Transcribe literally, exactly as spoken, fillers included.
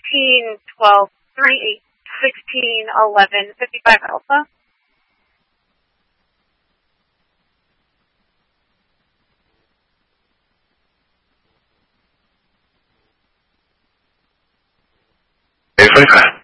fifteen, twelve, three, eight, sixteen, eleven, fifty-five Alpha. eight forty-five.